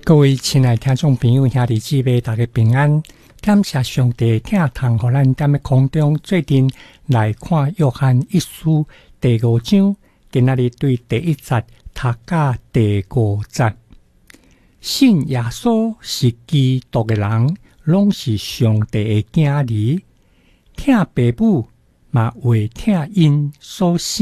各位亲爱听众朋友、兄弟姊妹，大家平安！感谢上帝听通，互咱踮咧空中做阵来看约翰一书第5章，今仔日对第1节读到第5节。信耶稣是基督的人，拢是上帝的囝儿。听父母嘛为听因所生